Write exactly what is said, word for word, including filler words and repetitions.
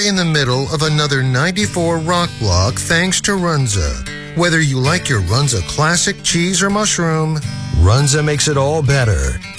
in the middle of another ninety-four rock block thanks to Runza. Whether you like your Runza classic cheese or mushroom, Runza makes it all better.